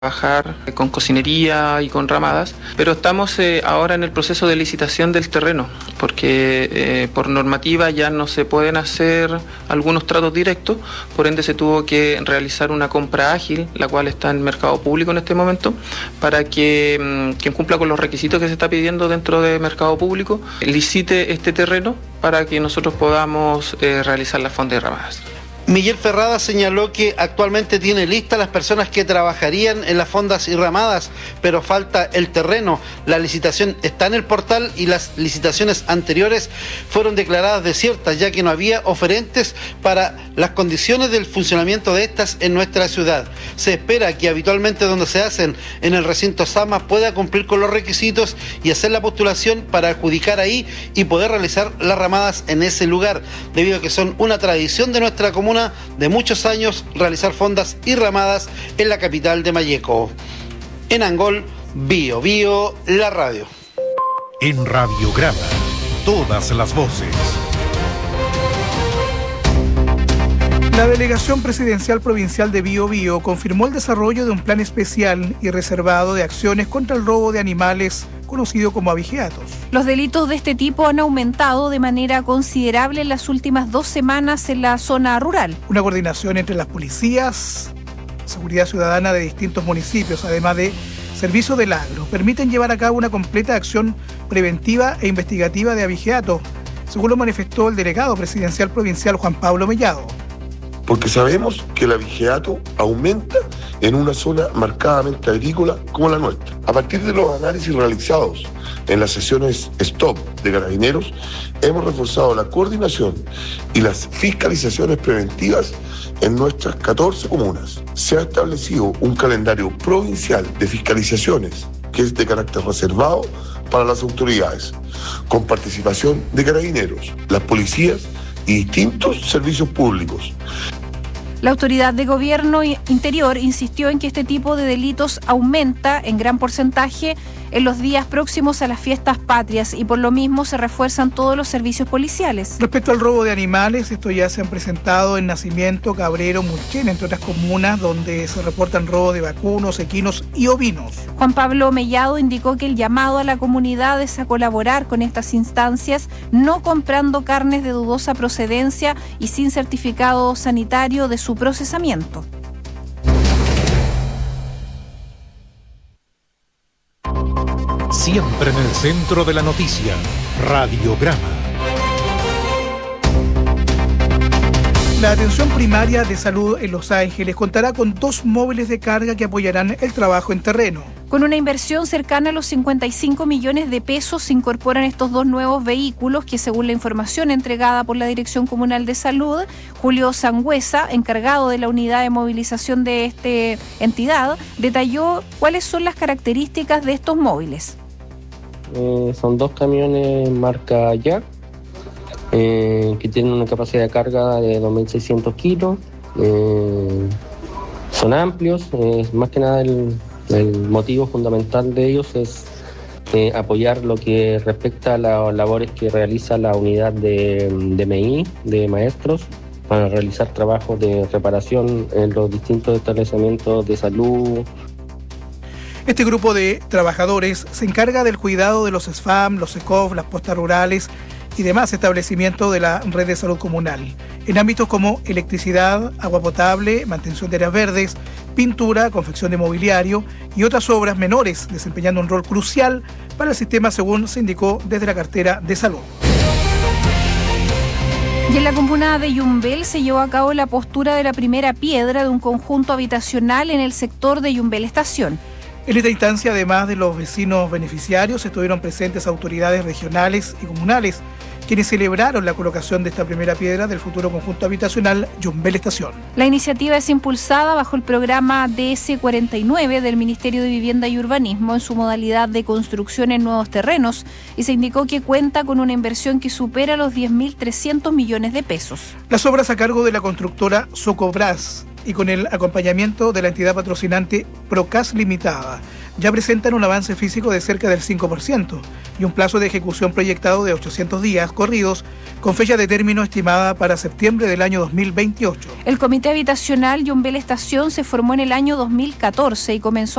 trabajar con cocinería y con ramadas, pero estamos ahora en el proceso de licitación del terreno, porque por normativa ya no se pueden hacer algunos tratos directos, por ende se tuvo que realizar una compra ágil, la cual está en el mercado público en este momento, para que quien cumpla con los requisitos que se está pidiendo dentro del mercado público, licite este terreno para que nosotros podamos realizar las fondas y ramadas. Miguel Ferrada señaló que actualmente tiene listas las personas que trabajarían en las fondas y ramadas, pero falta el terreno. La licitación está en el portal y las licitaciones anteriores fueron declaradas desiertas, ya que no había oferentes para las condiciones del funcionamiento de estas en nuestra ciudad. Se espera que habitualmente donde se hacen en el recinto Sama pueda cumplir con los requisitos y hacer la postulación para adjudicar ahí y poder realizar las ramadas en ese lugar, debido a que son una tradición de nuestra comuna de muchos años realizar fondas y ramadas en la capital de Malleco. En Angol, Bio Bio, la radio. En Radiograma, todas las voces. La Delegación Presidencial Provincial de Biobío confirmó el desarrollo de un plan especial y reservado de acciones contra el robo de animales, conocido como abigeatos. Los delitos de este tipo han aumentado de manera considerable en las últimas 2 semanas en la zona rural. Una coordinación entre las policías, seguridad ciudadana de distintos municipios, además de servicios del agro, permiten llevar a cabo una completa acción preventiva e investigativa de abigeatos, según lo manifestó el delegado presidencial provincial Juan Pablo Mellado. Porque sabemos que el abigeato aumenta en una zona marcadamente agrícola como la nuestra. A partir de los análisis realizados en las sesiones STOP de Carabineros, hemos reforzado la coordinación y las fiscalizaciones preventivas en nuestras 14 comunas. Se ha establecido un calendario provincial de fiscalizaciones que es de carácter reservado para las autoridades, con participación de Carabineros, las policías y distintos servicios públicos. La Autoridad de Gobierno Interior insistió en que este tipo de delitos aumenta en gran porcentaje en los días próximos a las fiestas patrias y por lo mismo se refuerzan todos los servicios policiales. Respecto al robo de animales, estos ya se han presentado en Nacimiento, Cabrero, Mulchen, entre otras comunas donde se reportan robos de vacunos, equinos y ovinos. Juan Pablo Mellado indicó que el llamado a la comunidad es a colaborar con estas instancias, no comprando carnes de dudosa procedencia y sin certificado sanitario de su procesamiento. Siempre en el centro de la noticia, Radiograma. La atención primaria de salud en Los Ángeles contará con 2 móviles de carga que apoyarán el trabajo en terreno. Con una inversión cercana a los 55 millones de pesos se incorporan estos 2 nuevos vehículos que, según la información entregada por la Dirección Comunal de Salud, Julio Sangüesa, encargado de la unidad de movilización de esta entidad, detalló cuáles son las características de estos móviles. Son 2 camiones marca Jack, que tienen una capacidad de carga de 2.600 kilos. Son amplios, más que nada el motivo fundamental de ellos es apoyar lo que respecta a las labores que realiza la unidad de MI, de maestros, para realizar trabajos de reparación en los distintos establecimientos de salud. Este grupo de trabajadores se encarga del cuidado de los SFAM, los ECOF, las postas rurales y demás establecimientos de la red de salud comunal, en ámbitos como electricidad, agua potable, mantención de áreas verdes, pintura, confección de mobiliario y otras obras menores, desempeñando un rol crucial para el sistema, según se indicó desde la cartera de salud. Y en la comuna de Yumbel se llevó a cabo la postura de la primera piedra de un conjunto habitacional en el sector de Yumbel Estación. En esta instancia, además de los vecinos beneficiarios, estuvieron presentes autoridades regionales y comunales, quienes celebraron la colocación de esta primera piedra del futuro conjunto habitacional Yumbel Estación. La iniciativa es impulsada bajo el programa DS49 del Ministerio de Vivienda y Urbanismo en su modalidad de construcción en nuevos terrenos y se indicó que cuenta con una inversión que supera los 10.300 millones de pesos. Las obras a cargo de la constructora Socobras y con el acompañamiento de la entidad patrocinante Procas Limitada, ya presentan un avance físico de cerca del 5% y un plazo de ejecución proyectado de 800 días corridos, con fecha de término estimada para septiembre del año 2028. El Comité Habitacional Yumbel Estación se formó en el año 2014 y comenzó